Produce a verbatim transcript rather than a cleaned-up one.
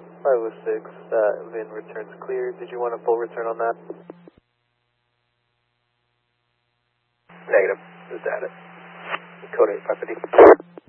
five oh six, uh, V I N returns clear. Did you want a full return on that? Negative. Is that it? Code eight five fifty.